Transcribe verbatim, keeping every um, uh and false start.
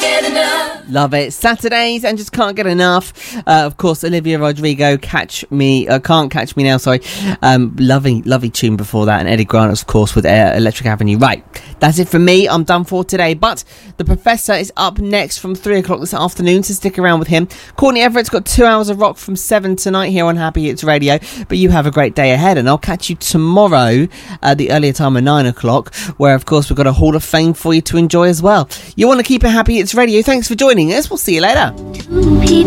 get enough. Love it. Saturdays and just can't get enough. Uh, of course, Olivia Rodrigo, Catch Me, uh, Can't Catch Me Now, sorry. Um, lovely, lovely tune before that. And Eddie Grant, of course, with uh, Electric Avenue. Right, that's it from me. I'm done for today. But the Professor is up next from three o'clock this afternoon, so stick around with him. Courtney Everett's got two hours of rock from seven tonight here on Happy Hits Radio. But you have a great day ahead, and I'll catch you tomorrow at the earlier time of nine o'clock, where, of course, we've got a Hall of Fame for you to enjoy as well. You want to keep it Happy Hits Radio. Thanks for joining us. We'll see you later.